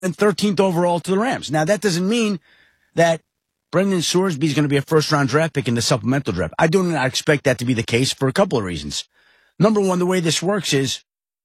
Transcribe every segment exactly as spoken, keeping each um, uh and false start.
and thirteenth overall to the Rams. Now, that doesn't mean that Brendan Sorsby is going to be a first-round draft pick in the supplemental draft. I do not expect that to be the case for a couple of reasons. Number one, the way this works is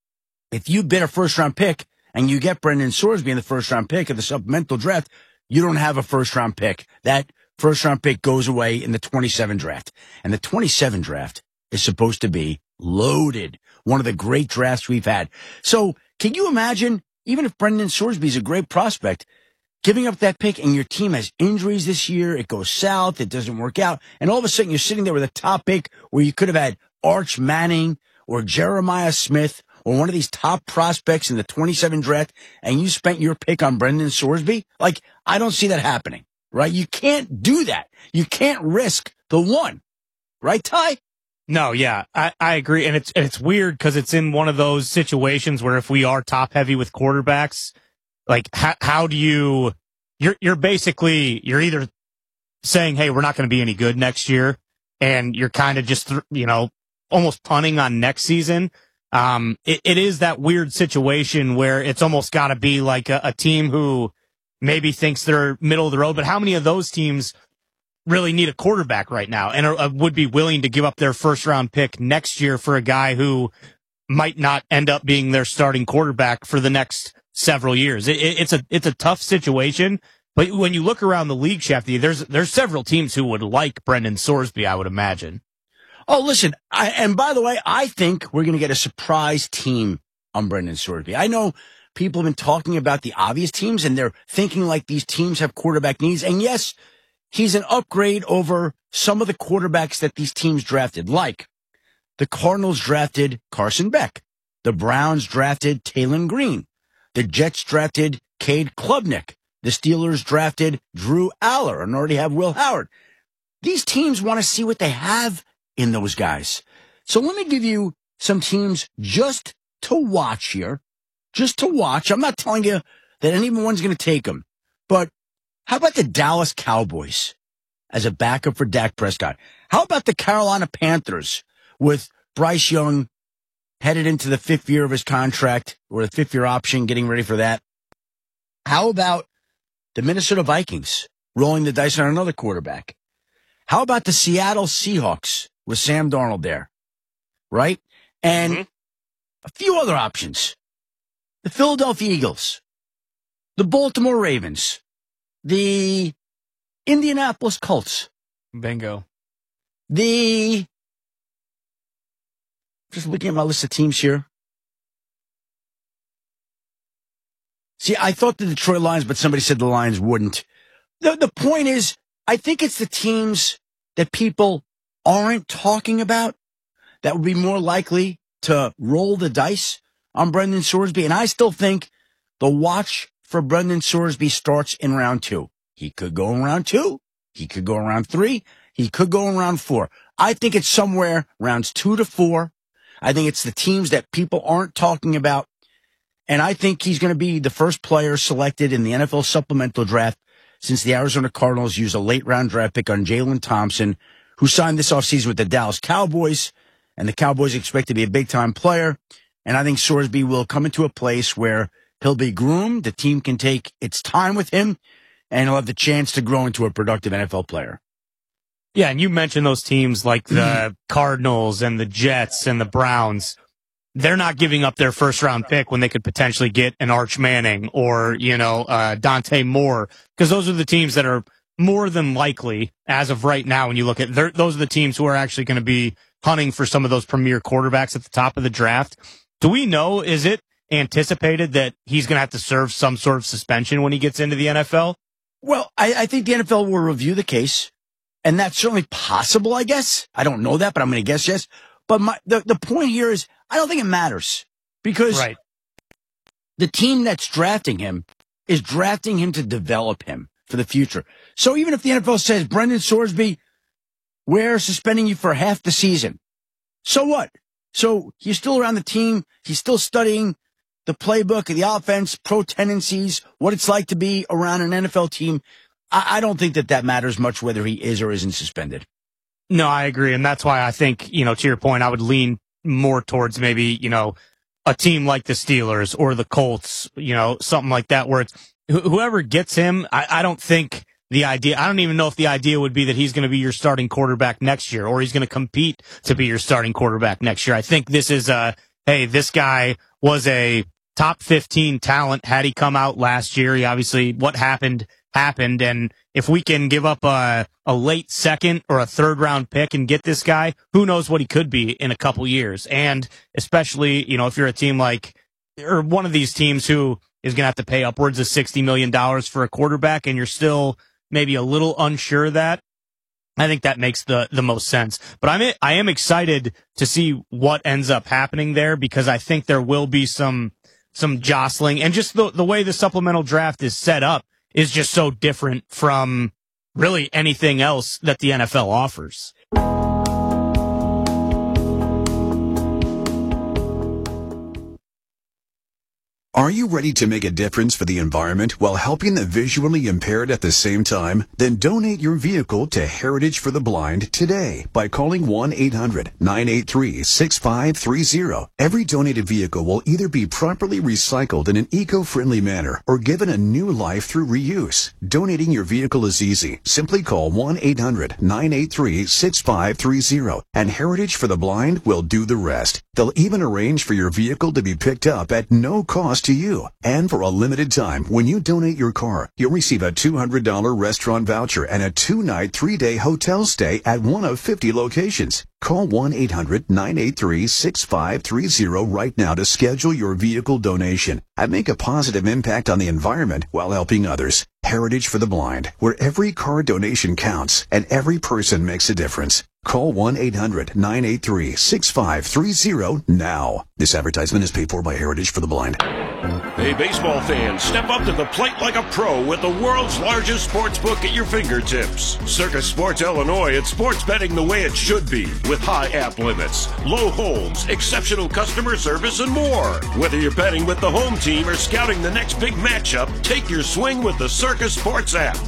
if you bid a first-round pick and you get Brendan Sorsby in the first-round pick of the supplemental draft, you don't have a first-round pick. That first-round pick goes away in the twenty-seven draft. And the twenty-seven draft is supposed to be loaded. One of the great drafts we've had. So can you imagine, even if Brendan Sorsby is a great prospect, giving up that pick and your team has injuries this year, it goes south, it doesn't work out, and all of a sudden you're sitting there with a top pick where you could have had Arch Manning or Jeremiah Smith or one of these top prospects in the twenty-seven draft, and you spent your pick on Brendan Sorsby? Like, I don't see that happening, right? You can't do that. You can't risk the one. Right, Ty? No, yeah, I, I agree. And it's, and it's weird because it's in one of those situations where if we are top heavy with quarterbacks, like how, how do you, you're, you're basically, you're either saying, hey, we're not going to be any good next year. And you're kind of just, you know, almost punting on next season. Um, it, it is that weird situation where it's almost got to be like a, a team who maybe thinks they're middle of the road, but how many of those teams really need a quarterback right now and are, uh, would be willing to give up their first round pick next year for a guy who might not end up being their starting quarterback for the next several years? It, it, it's a, it's a tough situation, but when you look around the league, Shefty, there's, there's several teams who would like Brendan Sorsby, I would imagine. Oh, listen, I, and by the way, I think we're going to get a surprise team on Brendan Sorsby. I know people have been talking about the obvious teams and they're thinking like these teams have quarterback needs. And yes, he's an upgrade over some of the quarterbacks that these teams drafted, like the Cardinals drafted Carson Beck. The Browns drafted Taylon Green. The Jets drafted Cade Klubnik. The Steelers drafted Drew Aller and already have Will Howard. These teams want to see what they have in those guys. So let me give you some teams just to watch here. Just to watch. I'm not telling you that anyone's going to take them, but how about the Dallas Cowboys as a backup for Dak Prescott? How about the Carolina Panthers with Bryce Young headed into the fifth year of his contract or the fifth year option, getting ready for that? How about the Minnesota Vikings rolling the dice on another quarterback? How about the Seattle Seahawks with Sam Darnold there, right? And mm-hmm. a few other options. The Philadelphia Eagles, the Baltimore Ravens, the Indianapolis Colts. Bingo. The, just looking at my list of teams here. See, I thought the Detroit Lions, but somebody said the Lions wouldn't. The, the point is, I think it's the teams that people aren't talking about that would be more likely to roll the dice on Brendan Sorsby. And I still think the watch for Brendan Sorsby starts in round two. He could go in round two. He could go in round three. He could go in round four. I think it's somewhere rounds two to four. I think it's the teams that people aren't talking about. And I think he's going to be the first player selected in the N F L supplemental draft since the Arizona Cardinals used a late round draft pick on Jalen Thompson, who signed this offseason with the Dallas Cowboys. And the Cowboys expect to be a big-time player. And I think Sorsby will come into a place where he'll be groomed. The team can take its time with him, and he'll have the chance to grow into a productive N F L player. Yeah, and you mentioned those teams like the Cardinals and the Jets and the Browns. They're not giving up their first-round pick when they could potentially get an Arch Manning or, you know, uh, Dante Moore, because those are the teams that are more than likely, as of right now, when you look at those are the teams who are actually going to be hunting for some of those premier quarterbacks at the top of the draft. Do we know, is it anticipated that he's going to have to serve some sort of suspension when he gets into the N F L? Well, I, I think the N F L will review the case, and that's certainly possible, I guess. I don't know that, but I'm going to guess yes. But my, the, the point here is, I don't think it matters because right. the team that's drafting him is drafting him to develop him for the future. So even if the N F L says, Brendan Sorsby, we're suspending you for half the season, so what? So he's still around the team. He's still studying the playbook, the offense, pro tendencies, what it's like to be around an N F L team. I, I don't think that that matters much whether he is or isn't suspended. No, I agree. And that's why I think, you know, to your point, I would lean more towards maybe, you know, a team like the Steelers or the Colts, you know, something like that, where it's wh- whoever gets him. I, I don't think the idea, I don't even know if the idea would be that he's going to be your starting quarterback next year or he's going to compete to be your starting quarterback next year. I think this is a, hey, this guy was a top fifteen talent had he come out last year. He obviously, what happened, happened. And if we can give up a, a late second or a third round pick and get this guy, who knows what he could be in a couple years. And especially, you know, if you're a team like, or one of these teams who is going to have to pay upwards of sixty million dollars for a quarterback and you're still maybe a little unsure of that, I think that makes the, the most sense. But I'm, I am excited to see what ends up happening there because I think there will be some, some jostling, and just the, the way the supplemental draft is set up is just so different from really anything else that the N F L offers. Are you ready to make a difference for the environment while helping the visually impaired at the same time? Then donate your vehicle to Heritage for the Blind today by calling one eight hundred nine eight three six five three zero. Every donated vehicle will either be properly recycled in an eco-friendly manner or given a new life through reuse. Donating your vehicle is easy. Simply call one eight hundred nine eight three six five three zero and Heritage for the Blind will do the rest. They'll even arrange for your vehicle to be picked up at no cost to you. And for a limited time, when you donate your car, you'll receive a two hundred dollars restaurant voucher and a two-night, three-day hotel stay at one of fifty locations. Call one eight hundred nine eight three six five three zero right now to schedule your vehicle donation and make a positive impact on the environment while helping others. Heritage for the Blind, where every car donation counts and every person makes a difference. Call one eight hundred nine eight three six five three zero now. This advertisement is paid for by Heritage for the Blind. Hey, baseball fans, step up to the plate like a pro with the world's largest sports book at your fingertips. Circus Sports Illinois, it's sports betting the way it should be, with high app limits, low holds, exceptional customer service, and more. Whether you're betting with the home team or scouting the next big matchup, take your swing with the Circus Sports app.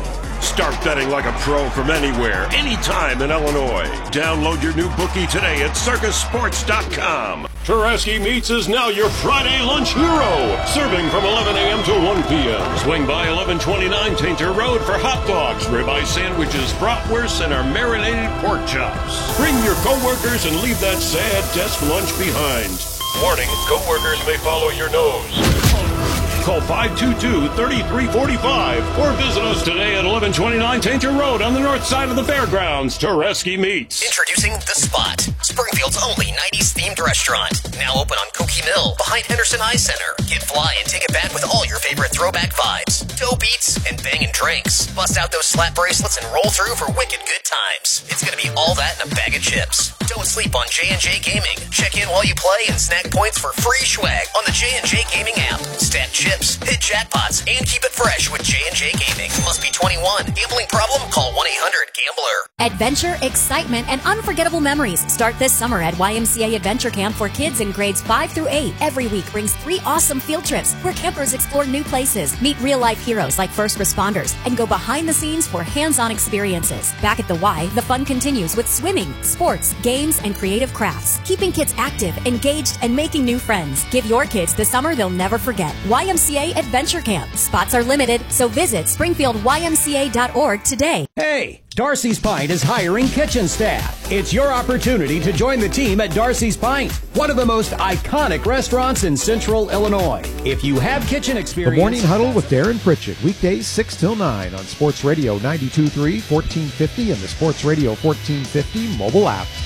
Start betting like a pro from anywhere, anytime in Illinois. Download your new bookie today at circus sports dot com. Tereski Meats is now your Friday lunch hero. Serving from eleven a.m. to one p.m. Swing by eleven twenty-nine Tainter Road for hot dogs, ribeye sandwiches, bratwursts, and our marinated pork chops. Bring your coworkers and leave that sad desk lunch behind. Warning, coworkers may follow your nose. Call five two two, three three four five or visit us today at eleven twenty-nine Tainter Road on the north side of the fairgrounds. Tereski Meats. Introducing The Spot, Springfield's only nineties-themed restaurant. Now open on Cokie Mill, behind Henderson Eye Center. Get fly and take it back with all your favorite throwback vibes. Dope eats and bangin' drinks. Bust out those slap bracelets and roll through for wicked good times. It's gonna be all that in a bag of chips. Don't sleep on J and J Gaming. Check in while you play and snag points for free swag on the J and J Gaming app. Stack chips, hit jackpots, and keep it fresh with J and J Gaming. Must be twenty-one. Gambling problem? Call one eight hundred gambler. Adventure, excitement, and unforgettable memories start this summer at Y M C A Adventure Camp for kids in grades five through eight. Every week brings three awesome field trips where campers explore new places, meet real-life heroes like first responders, and go behind the scenes for hands-on experiences. Back at the Y, the fun continues with swimming, sports, games, and creative crafts, keeping kids active, engaged, and making new friends. Give your kids the summer they'll never forget. Y M C A Adventure Camp. Spots are limited, so visit springfield y m c a dot org today. Hey, Darcy's Pint is hiring kitchen staff. It's your opportunity to join the team at Darcy's Pint, one of the most iconic restaurants in Central Illinois. If you have kitchen experience... The Morning Huddle with Darren Pritchett, weekdays six till nine on Sports Radio ninety-two point three, fourteen fifty, and the Sports Radio fourteen fifty mobile app.